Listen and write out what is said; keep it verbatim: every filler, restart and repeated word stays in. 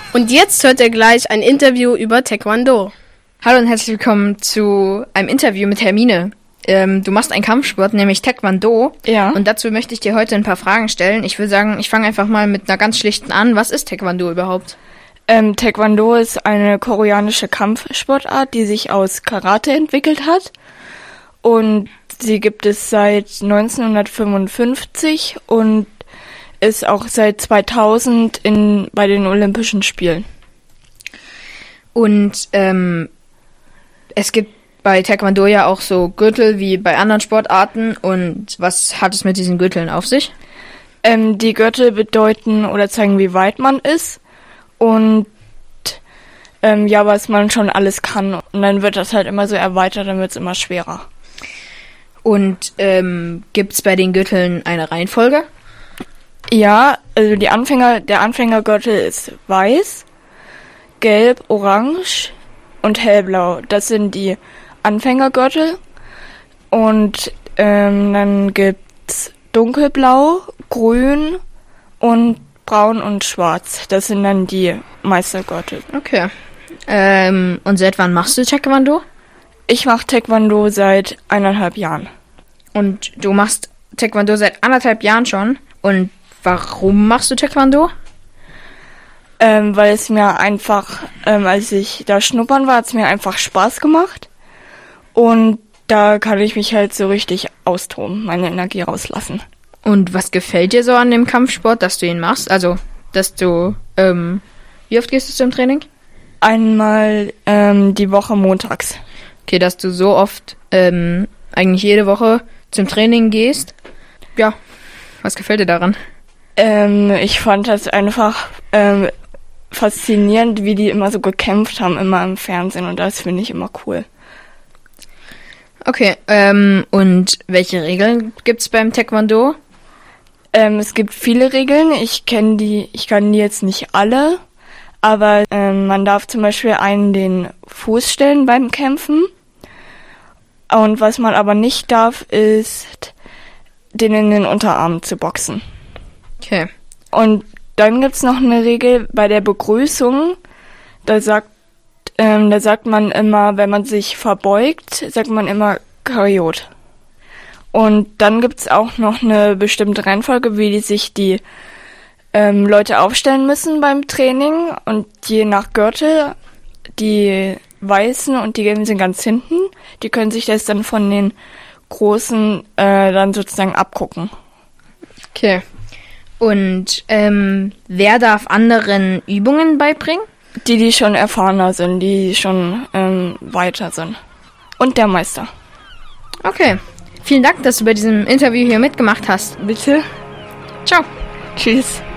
Und jetzt hört ihr gleich ein Interview über Taekwondo. Hallo und herzlich willkommen zu einem Interview mit Hermine. Ähm, du machst einen Kampfsport, nämlich Taekwondo. Ja. Und dazu möchte ich dir heute ein paar Fragen stellen. Ich würde sagen, ich fange einfach mal mit einer ganz schlichten an. Was ist Taekwondo überhaupt? Ähm, Taekwondo ist eine koreanische Kampfsportart, die sich aus Karate entwickelt hat. Und sie gibt es seit neunzehnhundertfünfundfünfzig und ist auch seit zweitausend in, bei den Olympischen Spielen. Und ähm, es gibt bei Taekwondo ja auch so Gürtel wie bei anderen Sportarten. Und was hat es mit diesen Gürteln auf sich? Ähm, die Gürtel bedeuten oder zeigen, wie weit man ist und ähm, ja, was man schon alles kann. Und dann wird das halt immer so erweitert, dann wird es immer schwerer. Und ähm, gibt es bei den Gürteln eine Reihenfolge? Ja, also die Anfänger, der Anfängergürtel ist weiß, gelb, orange und hellblau. Das sind die Anfängergürtel. Und ähm, dann gibt's dunkelblau, grün und braun und schwarz. Das sind dann die Meistergürtel. Okay. Ähm, und seit wann machst du Taekwondo? Ich mache Taekwondo seit eineinhalb Jahren. Und du machst Taekwondo seit anderthalb Jahren schon. Und warum machst du Taekwondo? Ähm, weil es mir einfach, ähm, als ich da schnuppern war, hat es mir einfach Spaß gemacht. Und da kann ich mich halt so richtig austoben, meine Energie rauslassen. Und was gefällt dir so an dem Kampfsport, dass du ihn machst? Also, dass du, ähm, wie oft gehst du zum Training? Einmal ähm, die Woche montags. Okay, dass du so oft, ähm, eigentlich jede Woche zum Training gehst. Ja, was gefällt dir daran? Ähm, ich fand das einfach ähm, faszinierend, wie die immer so gekämpft haben, immer im Fernsehen. Und das finde ich immer cool. Okay, ähm, und welche Regeln gibt's beim Taekwondo? Ähm, es gibt viele Regeln. Ich kenne die, ich kann die jetzt nicht alle. Aber ähm, man darf zum Beispiel einen den Fuß stellen beim Kämpfen. Und was man aber nicht darf, ist, den in den Unterarm zu boxen. Okay. Und dann gibt's noch eine Regel bei der Begrüßung. Da sagt, ähm, da sagt man immer, wenn man sich verbeugt, sagt man immer Kariot. Und dann gibt's auch noch eine bestimmte Reihenfolge, wie die sich die ähm, Leute aufstellen müssen beim Training. Und je nach Gürtel, die weißen und die gelben sind ganz hinten. Die können sich das dann von den großen äh, dann sozusagen abgucken. Okay. Und ähm, wer darf anderen Übungen beibringen? Die, die schon erfahrener sind, die schon ähm, weiter sind. Und der Meister. Okay. Vielen Dank, dass du bei diesem Interview hier mitgemacht hast. Bitte. Ciao. Tschüss.